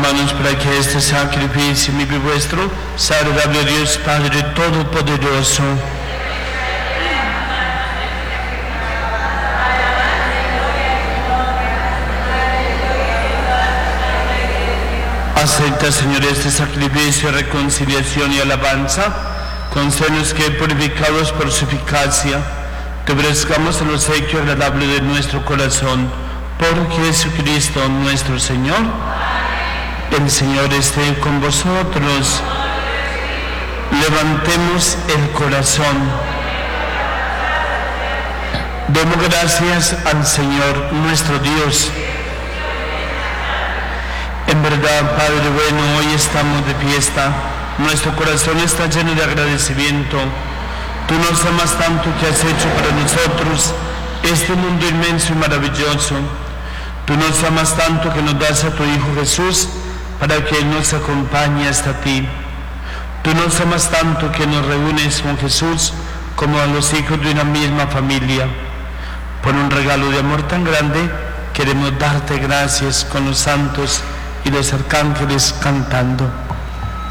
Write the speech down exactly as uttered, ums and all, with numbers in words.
hermanos, para que este sacrificio mi vuestro sea agradable a Dios Padre Todopoderoso. Acepta, Señor, este sacrificio de reconciliación y alabanza. Concédenos que, purificados por su eficacia, te ofrezcamos el obsequio agradable de nuestro corazón. Por Jesucristo nuestro Señor. El Señor esté con vosotros. Levantemos el corazón. Demos gracias al Señor nuestro Dios. En verdad, Padre bueno, hoy estamos de fiesta. Nuestro corazón está lleno de agradecimiento. Tú nos amas tanto que has hecho para nosotros este mundo inmenso y maravilloso. Tú nos amas tanto que nos das a tu Hijo Jesús para que Él nos acompañe hasta ti. Tú nos amas tanto que nos reúnes con Jesús como a los hijos de una misma familia. Por un regalo de amor tan grande, queremos darte gracias con los santos y los arcángeles cantando.